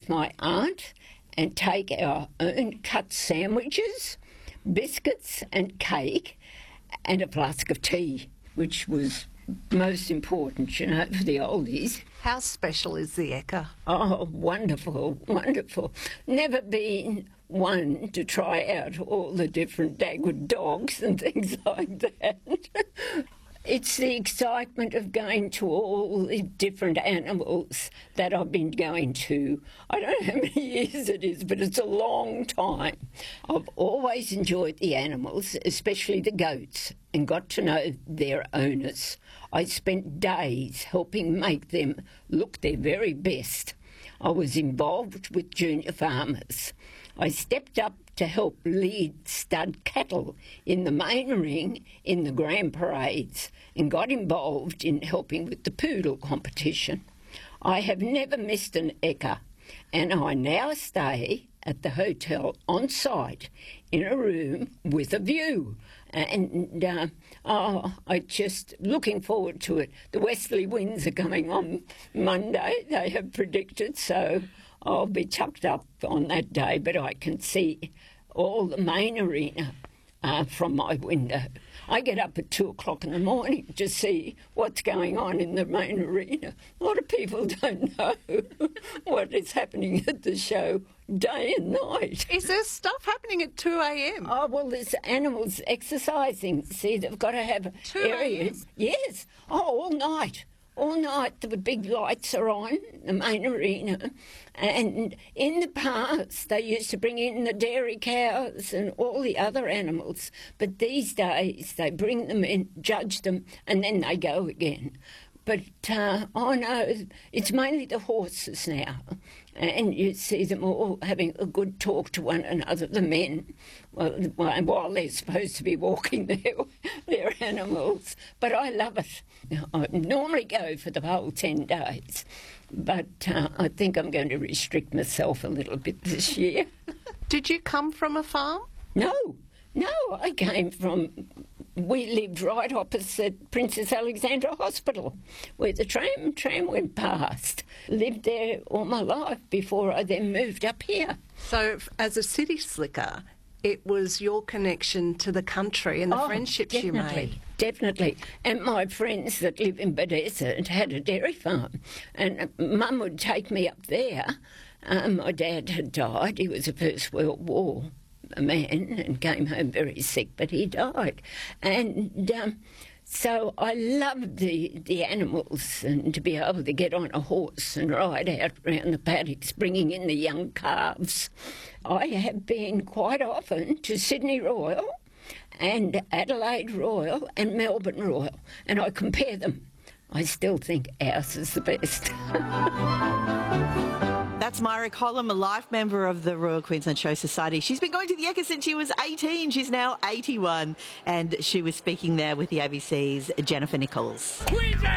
with my aunt and take our own cut sandwiches, biscuits and cake, and a flask of tea, which was most important, you know, for the oldies. How special is the Ekka? Oh, wonderful, wonderful. Never been one to try out all the different Dagwood dogs and things like that. It's the excitement of going to all the different animals that I've been going to. I don't know how many years it is, but it's a long time. I've always enjoyed the animals, especially the goats, and got to know their owners. I spent days helping make them look their very best. I was involved with junior farmers. I stepped up to help lead stud cattle in the main ring in the grand parades and got involved in helping with the poodle competition. I have never missed an Ekka, and I now stay at the hotel on site in a room with a view. And I just looking forward to it. The westerly winds are coming on Monday, they have predicted, so I'll be tucked up on that day, but I can see all the main arena from my window. I get up at 2 o'clock in the morning to see what's going on in the main arena. A lot of people don't know what is happening at the show day and night. Is there stuff happening at 2 a.m? Oh, well, there's animals exercising. See, they've got to have 2 areas. Yes. Oh, all night. All night the big lights are on, the main arena, and in the past they used to bring in the dairy cows and all the other animals, but these days they bring them in, judge them, and then they go again. But, oh no, it's mainly the horses now, and you see them all having a good talk to one another, the men, while they're supposed to be walking their animals. But I love it. I normally go for the whole 10 days, but I think I'm going to restrict myself a little bit this year. Did you come from a farm? No, I came from... We lived right opposite Princess Alexandra Hospital, where the tram went past. Lived there all my life before I then moved up here. So as a city slicker, it was your connection to the country and the friendships you made. Definitely. And my friends that live in Bethesda had a dairy farm, and Mum would take me up there. My dad had died. He was a First World War a man and came home very sick, but he died. And so I loved the animals, and to be able to get on a horse and ride out around the paddocks, bringing in the young calves. I have been quite often to Sydney Royal and Adelaide Royal and Melbourne Royal, and I compare them. I still think ours is the best. That's Myra Collum, a life member of the Royal Queensland Show Society. She's been going to the Ekka since she was 18. She's now 81. And she was speaking there with the ABC's Jennifer Nichols. Queensland!